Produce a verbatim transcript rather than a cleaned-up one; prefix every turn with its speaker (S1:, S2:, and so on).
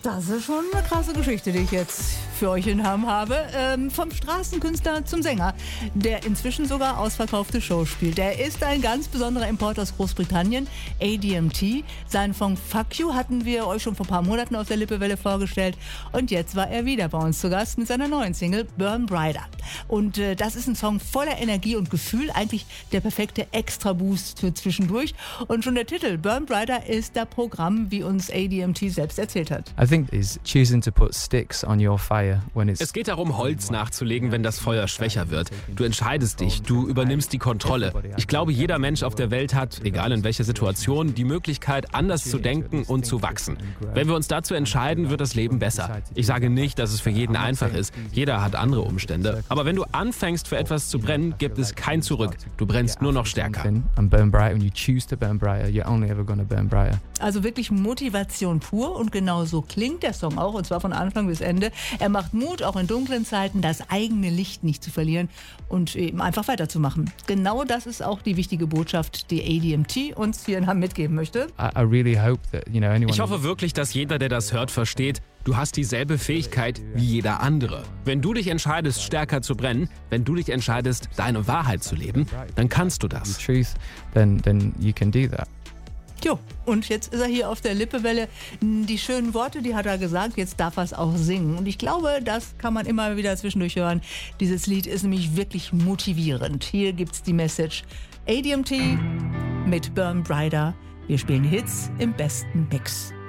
S1: Das ist schon eine krasse Geschichte, die ich jetzt für euch in Hamm habe. Ähm, vom Straßenkünstler zum Sänger, der inzwischen sogar ausverkaufte Shows spielt. Der ist ein ganz besonderer Import aus Großbritannien, A D M T. Seinen Song Fuck You hatten wir euch schon vor ein paar Monaten auf der Lippewelle vorgestellt. Und jetzt war er wieder bei uns zu Gast mit seiner neuen Single Burn Brighter. Und äh, das ist ein Song voller Energie und Gefühl. Eigentlich der perfekte Extra-Boost für zwischendurch. Und schon der Titel Burn Brighter ist das Programm, wie uns A D M T selbst erzählt hat.
S2: I think is choosing to put sticks on your fire when it's.
S3: Es geht darum, Holz nachzulegen, wenn das Feuer schwächer wird. Du entscheidest dich, du übernimmst die Kontrolle. Ich glaube, jeder Mensch auf der Welt hat, egal in welcher Situation, die Möglichkeit, anders zu denken und zu wachsen. Wenn wir uns dazu entscheiden, wird das Leben besser. Ich sage nicht, dass es für jeden einfach ist. Jeder hat andere Umstände. Aber wenn du anfängst, für etwas zu brennen, gibt es kein Zurück. Du brennst nur noch stärker.
S2: And burn brighter. When you choose to burn brighter, you're only ever gonna burn brighter.
S1: Also wirklich Motivation pur und genau so klingt der Song auch, und zwar von Anfang bis Ende. Er macht Mut, auch in dunklen Zeiten das eigene Licht nicht zu verlieren und eben einfach weiterzumachen. Genau das ist auch die wichtige Botschaft, die A D M T uns hier in Hamm mitgeben möchte.
S2: I, I really hope that, you know, anyone.
S3: Ich hoffe wirklich, dass jeder, der das hört, versteht, du hast dieselbe Fähigkeit wie jeder andere. Wenn du dich entscheidest, stärker zu brennen, wenn du dich entscheidest, deine Wahrheit zu leben, dann kannst du das.
S2: Truth, then then you can do that.
S1: Jo, und jetzt ist er hier auf der Lippewelle. Die schönen Worte, die hat er gesagt, jetzt darf er es auch singen. Und ich glaube, das kann man immer wieder zwischendurch hören. Dieses Lied ist nämlich wirklich motivierend. Hier gibt's die Message A D M T mit Burn Brighter. Wir spielen Hits im besten Mix.